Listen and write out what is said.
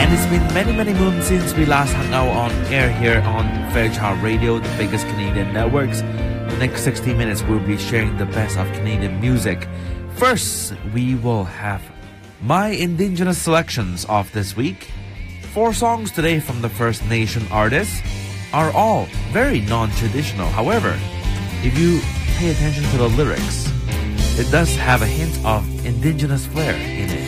And it's been many moons since we last hung out on air here on Fairchild Radio, the biggest Canadian networks. The next 60 minutes we'll be sharing the best of Canadian music. First, we will have my Indigenous selections of this week. 4 songs today from the First Nation artists are all very non-traditional. However, if you pay attention to the lyrics, it does have a hint of Indigenous flair in it.